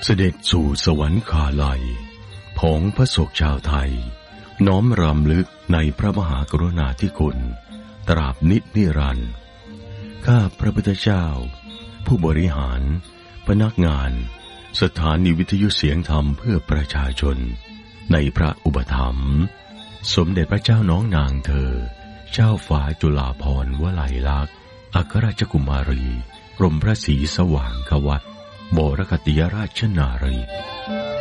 เสด็จสู่สวรรคาลัยของพระศกชาวไทยน้อมรำลึกในพระมหากรุณาธิคุณตราบนิจนิรันดร์ข้าพระพุทธเจ้าผู้บริหารพนักงานสถานีวิทยุเสียงธรรมเพื่อประชาชนในพระอุปถัมภ์สมเด็จพระเจ้าน้องนางเธอเจ้าฟ้าจุฬาภรณ์วลัยลักษณ์อัครราชกุมารีกรมพระศรีสว่างควัตบรคติยราชนารี